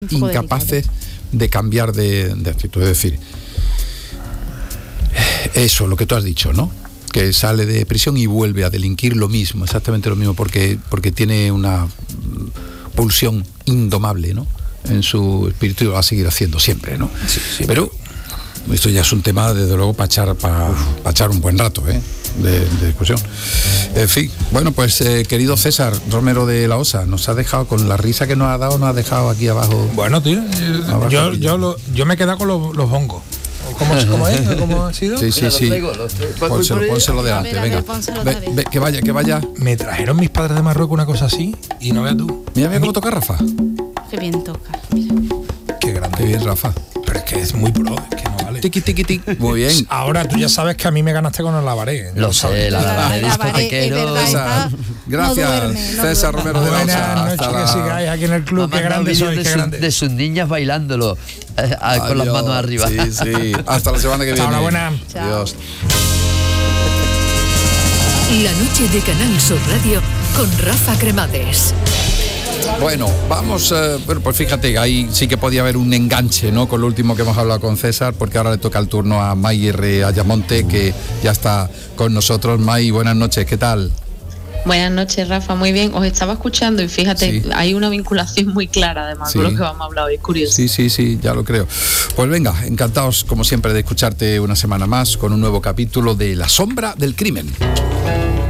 incapaces de cambiar de actitud. Es decir, eso, lo que tú has dicho, ¿no? Que sale de prisión y vuelve a delinquir lo mismo, exactamente lo mismo, porque tiene una pulsión indomable, ¿no? En su espíritu, y lo va a seguir haciendo siempre, ¿no? Sí, pero esto ya es un tema, desde luego, para echar un buen rato, de discusión. En fin, bueno, pues querido César Romero de la Osa, nos ha dejado con la risa que nos ha dado, nos ha dejado aquí abajo. Bueno, tío, yo me he quedado con los hongos. ¿Cómo es? ¿Cómo ha sido? Sí. Pónselo delante, venga. Que vaya. Me trajeron mis padres de Marruecos una cosa así y no veas tú. Mira cómo toca Rafa. Qué bien toca, mira. Qué grande. Qué bien, Rafa. Pero es que es muy pro, es que no vale. Tiqui. Muy bien. Ahora tú ya sabes que a mí me ganaste con el lavaré. Lo sé, la discotequero. Gracias, César Romero de la Osa. Buenas noches, que sigáis aquí en el club. Qué grande soy, qué grande. De sus niñas bailándolo con las manos arriba. Sí. Hasta la semana que viene. Hasta buena. Adiós. La noche de Canal Sur Radio con Rafa Cremades. Bueno, vamos, pues fíjate, ahí sí que podía haber un enganche, ¿no? Con lo último que hemos hablado con César, porque ahora le toca el turno a May R. Ayamonte, que ya está con nosotros. May, buenas noches, ¿qué tal? Buenas noches, Rafa, muy bien. Os estaba escuchando y fíjate, hay una vinculación muy clara además con lo que vamos a hablar hoy, es curioso. Sí, ya lo creo. Pues venga, encantados como siempre de escucharte una semana más con un nuevo capítulo de La Sombra del Crimen.